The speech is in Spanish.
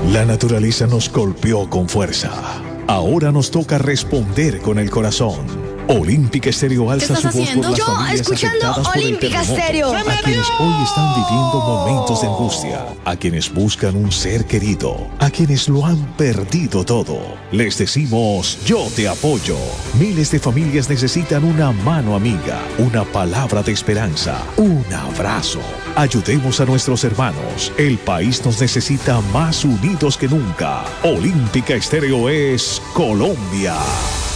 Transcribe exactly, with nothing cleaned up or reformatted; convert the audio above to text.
La naturaleza nos golpeó con fuerza. Ahora nos toca responder con el corazón. Olímpica Estéreo alza su voz por las Yo, familias escuchando afectadas por el Olímpica terremoto. Estéreo. A quienes hoy están viviendo momentos de angustia, a quienes buscan un ser querido, a quienes lo han perdido todo. Les decimos, yo te apoyo. Miles de familias necesitan una mano amiga, una palabra de esperanza, un abrazo. Ayudemos a nuestros hermanos. El país nos necesita más unidos que nunca. Olímpica Estéreo es Colombia.